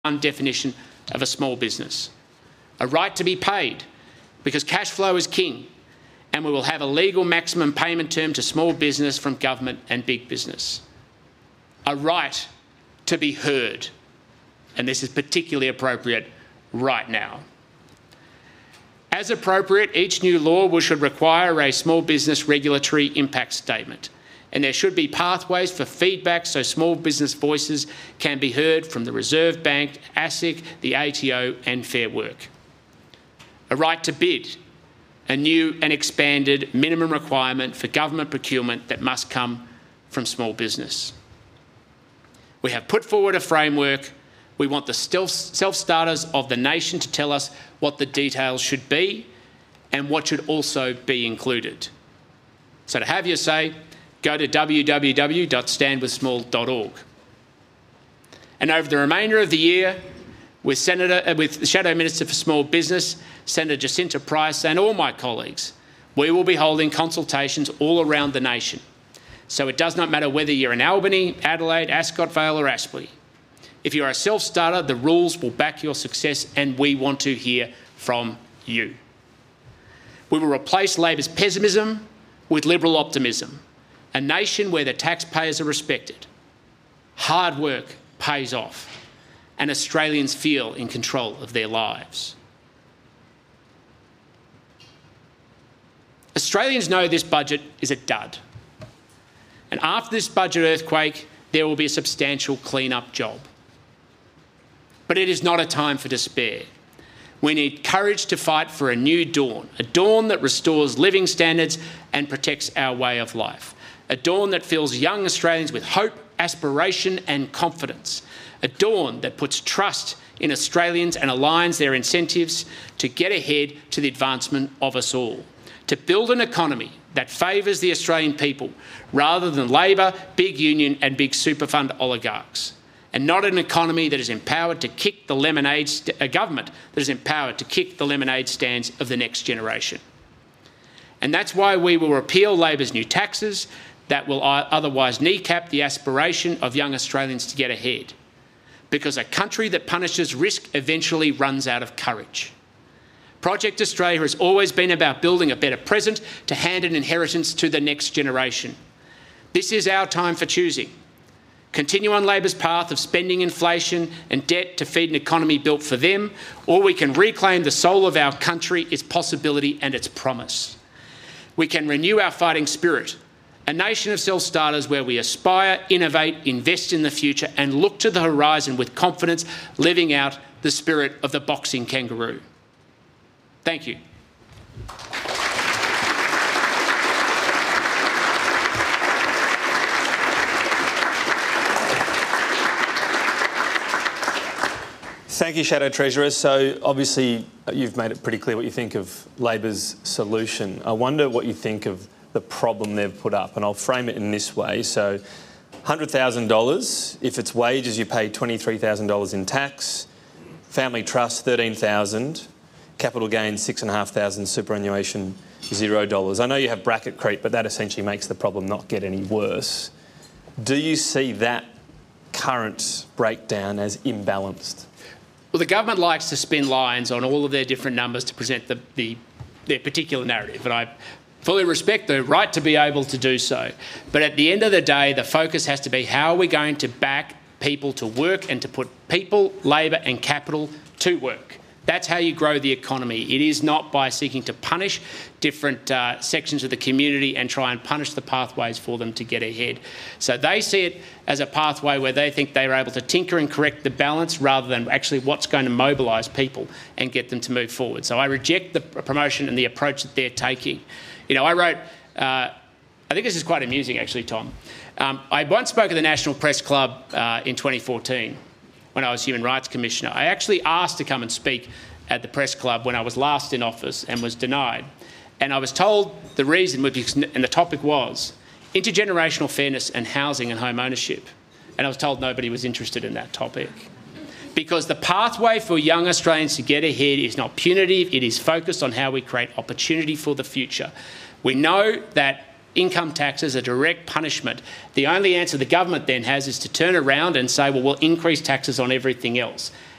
definition of a small business. A right to be paid, because cash flow is king, and we will have a legal maximum payment term to small business from government and big business. A right to be heard, and this is particularly appropriate right now. As appropriate, each new law should require a small business regulatory impact statement, and there should be pathways for feedback so small business voices can be heard from the Reserve Bank, ASIC, the ATO and Fair Work. A right to bid, a new and expanded minimum requirement for government procurement that must come from small business. We have put forward a framework. We want the self-starters of the nation to tell us what the details should be and what should also be included. So to have your say, go to www.standwithsmall.org. And over the remainder of the year, with the Shadow Minister for Small Business, Senator Jacinta Price, and all my colleagues, we will be holding consultations all around the nation. So it does not matter whether you're in Albany, Adelaide, Ascot Vale or Aspley. If you're a self-starter, the rules will back your success, and we want to hear from you. We will replace Labor's pessimism with Liberal optimism, a nation where the taxpayers are respected, hard work pays off, and Australians feel in control of their lives. Australians know this budget is a dud. And after this budget earthquake, there will be a substantial clean-up job. But it is not a time for despair. We need courage to fight for a new dawn, a dawn that restores living standards and protects our way of life, a dawn that fills young Australians with hope, aspiration and confidence, a dawn that puts trust in Australians and aligns their incentives to get ahead to the advancement of us all, to build an economy that favours the Australian people rather than Labor, big union and big super fund oligarchs, and not an economy that is empowered to kick the a government that is empowered to kick the lemonade stands of the next generation. And that's why we will repeal Labor's new taxes that will otherwise kneecap the aspiration of young Australians to get ahead, because a country that punishes risk eventually runs out of courage. Project Australia has always been about building a better present to hand an inheritance to the next generation. This is our time for choosing. Continue on Labor's path of spending inflation and debt to feed an economy built for them, or we can reclaim the soul of our country, its possibility and its promise. We can renew our fighting spirit, a nation of self-starters where we aspire, innovate, invest in the future and look to the horizon with confidence, living out the spirit of the boxing kangaroo. Thank you. Thank you, Shadow Treasurer. So obviously you've made it pretty clear what you think of Labor's solution. I wonder what you think of the problem they've put up, and I'll frame it in this way. So $100,000, if it's wages you pay $23,000 in tax, family trust $13,000, capital gains $6,500, superannuation $0. I know you have bracket creep, but that essentially makes the problem not get any worse. Do you see that current breakdown as imbalanced? Well, the government likes to spin lines on all of their different numbers to present their particular narrative, and I fully respect the right to be able to do so. But at the end of the day, the focus has to be how are we going to back people to work and to put people, labour and capital to work. That's how you grow the economy. It is not by seeking to punish different sections of the community and try and punish the pathways for them to get ahead. So they see it as a pathway where they think they are able to tinker and correct the balance rather than actually what's going to mobilise people and get them to move forward. So I reject the promotion and the approach that they're taking. You know, I wrote, I think this is quite amusing actually, Tom. I once spoke at the National Press Club in 2014. When I was Human Rights Commissioner. I actually asked to come and speak at the Press Club when I was last in office and was denied. And I was told the reason, and the topic was intergenerational fairness and housing and home ownership. And I was told nobody was interested in that topic. Because the pathway for young Australians to get ahead is not punitive, it is focused on how we create opportunity for the future. We know that income tax is a direct punishment. The only answer the government then has is to turn around and say, well, we'll increase taxes on everything else.